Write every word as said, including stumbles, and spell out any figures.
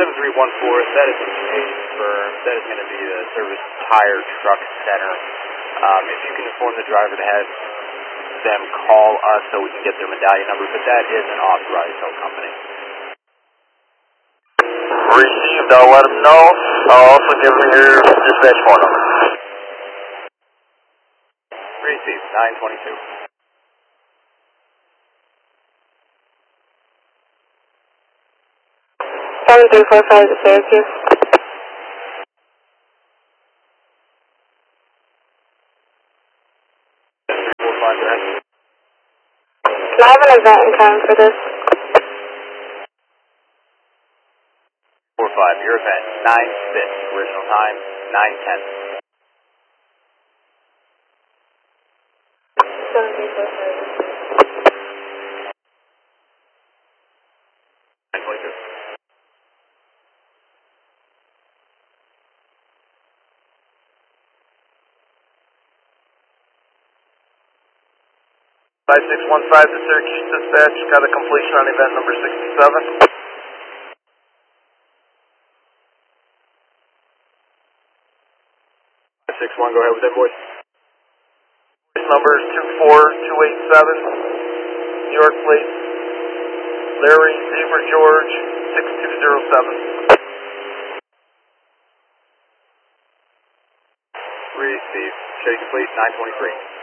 seven three one four, that is a firm. That is going to be the Service Tire Truck Center. Um, if you can inform the driver to have them call us so we can get their medallion number, but that is an authorized tow company. Received, I'll let them know. I'll also give them your dispatch phone number. Received, nine twenty-two. seven three four five to Syracuse. Four five, go ahead. Can I have an event in time for this? Four five, your event, nine six, original time, nine ten. seven three four five. nine twenty-two. five six one five to Syracuse Dispatch, got a completion on event number sixty-seven. five six one, go ahead with that voice. Number is two four two eight seven, New York plate, Larry Zebra George, six two zero seven. Received, shade complete, nine twenty-three.